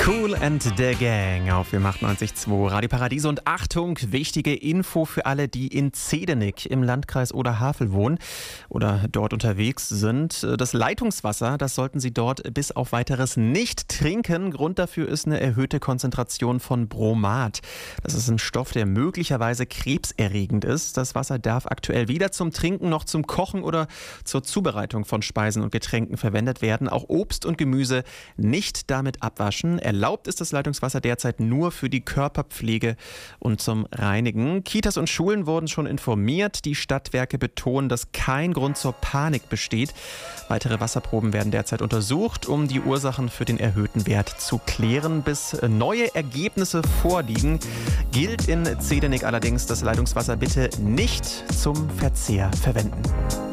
Kool and the Gang auf dem 98.2 Radio Paradiso. Und Achtung, wichtige Info für alle, die in Zedenik im Landkreis Oder-Havel wohnen oder dort unterwegs sind. Das Leitungswasser, das sollten Sie dort bis auf Weiteres nicht trinken. Grund dafür ist eine erhöhte Konzentration von Bromat. Das ist ein Stoff, der möglicherweise krebserregend ist. Das Wasser darf aktuell weder zum Trinken noch zum Kochen oder zur Zubereitung von Speisen und Getränken verwendet werden. Auch Obst und Gemüse nicht damit abwaschen. Erlaubt ist das Leitungswasser derzeit nur für die Körperpflege und zum Reinigen. Kitas und Schulen wurden schon informiert. Die Stadtwerke betonen, dass kein Grund zur Panik besteht. Weitere Wasserproben werden derzeit untersucht, um die Ursachen für den erhöhten Wert zu klären. Bis neue Ergebnisse vorliegen, gilt in Zedenik allerdings, das Leitungswasser bitte nicht zum Verzehr verwenden.